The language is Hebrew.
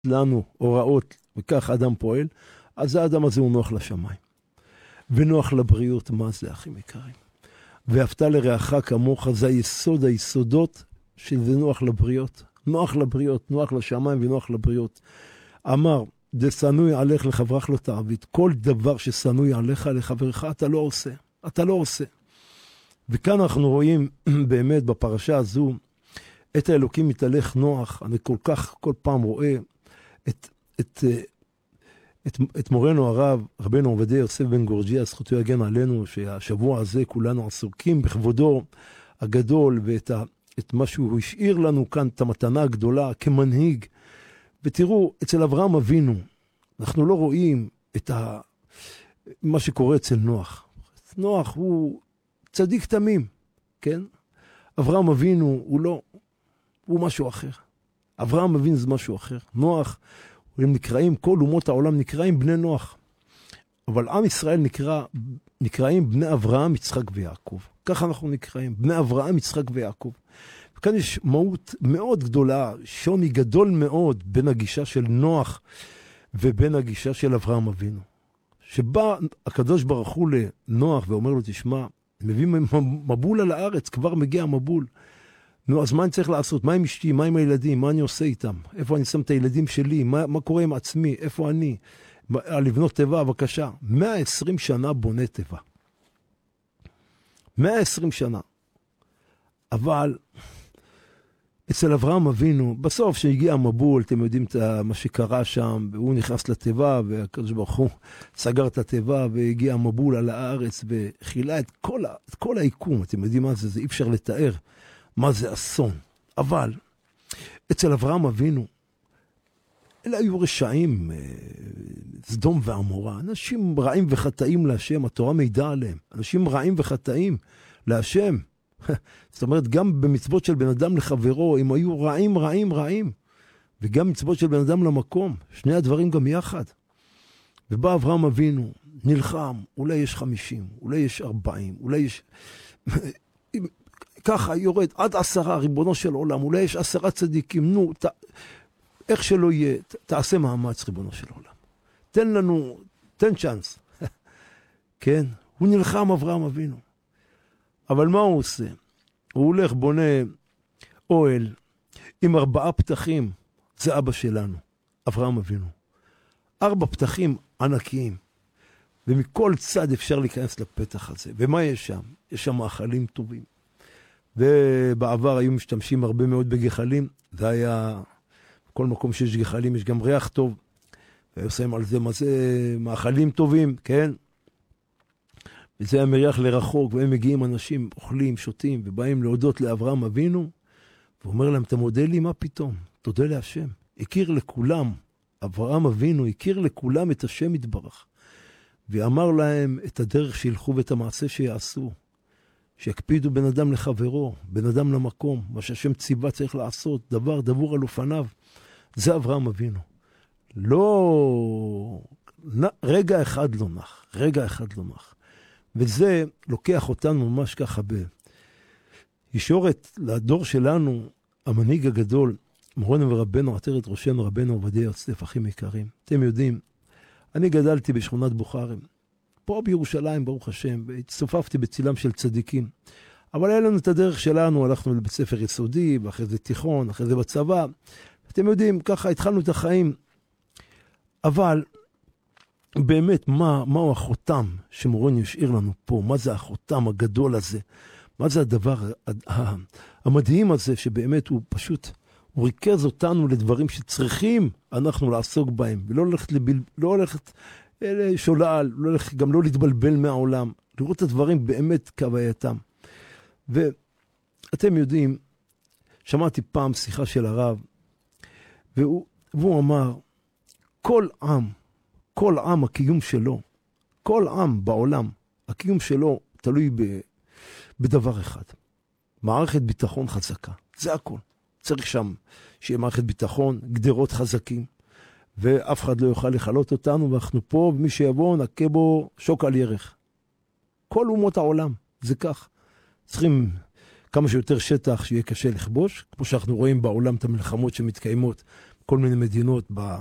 לנו הוראות, וכך האדם פועל, אז האדם הזה הוא נוח לשמיים. ונוח לבריאות, מה זה אחים יקרים? ואהבת לרעך כמוך, זה היסוד, היסודות, שזה נוח לבריות. נוח לבריות, נוח לשמיים ונוח לבריות. אמר, דשנוי עליך לחברך לא תעביד. כל דבר ששנוי עליך לחברך, אתה לא עושה. אתה לא עושה. וכאן אנחנו רואים באמת בפרשה הזו, את האלוקים מתהלך נוח. אני כל פעם רואה את מורנו הרב, רבנו עובדיה יוסף בן גורג'יה, זכותו יגן עלינו, שהשבוע הזה כולנו עסוקים בכבודו הגדול, ואת מה שהוא השאיר לנו כאן, את המתנה הגדולה כמנהיג. ותראו, אצל אברהם אבינו, אנחנו לא רואים את מה שקורה אצל נוח. נוח הוא צדיק תמים, כן? אברהם אבינו הוא משהו אחר. אברהם אבינו זה משהו אחר. נוח, הם נקראים, כל אומות העולם נקראים בני נוח. אבל עם ישראל נקראים בני אברהם, יצחק ויעקב. ככה אנחנו נקראים, בני אברהם, יצחק ויעקב. וכאן יש מהות מאוד גדולה, שוני גדול מאוד בין הגישה של נוח ובין הגישה של אברהם אבינו. שבא הקדוש ברוך הוא לנוח ואומר לו, תשמע, מביא מבול על הארץ, כבר מגיע מבול. נו, אז מה אני צריך לעשות? מה עם אשתי? מה עם הילדים? מה אני עושה איתם? איפה אני שם את הילדים שלי? מה קורה עם עצמי? איפה אני? לבנות טבע, בבקשה. 120 שנה בונה טבע. 120 שנה. אבל אצל אברהם אבינו, בסוף שהגיע המבול, אתם יודעים מה שקרה שם, והוא נכנס לטבע, והקדוש ברוך הוא סגר את הטבע, והגיע המבול על הארץ, וחילה את כל היקום. אתם יודעים מה זה? זה אי אפשר לתאר מה זה אסון. אבל אצל אברהם אבינו, אלה היו רשעים, סדום ועמורה, אנשים רעים וחטאים להשם, התורה מידע עליהם, אנשים רעים וחטאים להשם. זאת אומרת, גם במצוות של בן אדם לחברו, הם היו רעים, וגם מצוות של בן אדם למקום, שני הדברים גם יחד. ובא אברהם אבינו, נלחם, אולי יש 50, אולי יש 40, אולי יש ככה יורד עד 10, ריבונו של עולם, אולי יש 10 צדיקים, נו, איך שלא יהיה, תעשה מאמץ, ריבונו של עולם. תן צ'אנס. כן, הוא נלחם אברהם אבינו. אבל מה הוא עושה? הוא הולך, בונה אוהל עם 4 פתחים, זה אבא שלנו, אברהם אבינו. 4 פתחים ענקיים, ומכל צד אפשר להיכנס לפתח הזה. ומה יש שם? יש שם מאכלים טובים. ובעבר היו משתמשים הרבה מאוד בגחלים, זה היה, בכל מקום שיש גחלים יש גם ריח טוב, ועושים על זה מאכלים טובים, כן? וזה היה מריח לרחוק, והם מגיעים אנשים, אוכלים, שותים, ובאים להודות לאברהם אבינו, ואומר להם, אתה מודה לי? מה פתאום? תודה להשם. הכיר לכולם, אברהם אבינו הכיר לכולם את השם יתברך, ואמר להם את הדרך שילכו ואת המעשה שיעשו, שיקפידו בן אדם לחברו, בן אדם למקום, מה שהשם ציווה צריך לעשות, דבר דבור על אופניו. זה אברהם אבינו. רגע אחד לא נח. וזה לוקח אותנו ממש ככה בישורת לדור שלנו, המנהיג הגדול, מורנו ורבנו, עטרת ראשנו, רבנו עובדיה יוסף, אחים יקרים. אתם יודעים, אני גדלתי בשכונת בוכרים, פה בירושלים, ברוך השם, והצטופפתי בצילם של צדיקים. אבל היה לנו את הדרך שלנו, הלכנו לבית ספר יסודי, ואחרי זה תיכון, אחרי זה בצבא. אתם יודעים, ככה התחלנו את החיים. אבל באמת, מהו החותם שמורנו ישאיר לנו פה? מה זה החותם הגדול הזה? מה זה הדבר המדהים הזה, שבאמת הוא פשוט, הוא ריכז אותנו לדברים שצריכים אנחנו לעסוק בהם, ולא הולכת שולל, גם לא להתבלבל מהעולם, לראות את הדברים באמת כהווייתם. ואתם יודעים, שמעתי פעם שיחה של הרב, והוא אמר, כל עם הקיום שלו, כל עם בעולם, הקיום שלו תלוי בדבר אחד, מערכת ביטחון חזקה, זה הכל. צריך שם שיהיה מערכת ביטחון, גדרות חזקים, ואף אחד לא יוכל לחלות אותנו, ואנחנו פה, ומי שיבוא נקה בו שוק על ירך. כל אומות העולם, זה כך. צריכים כמה שיותר שטח שיהיה קשה לכבוש, כמו שאנחנו רואים בעולם את המלחמות שמתקיימות כל מיני מדינות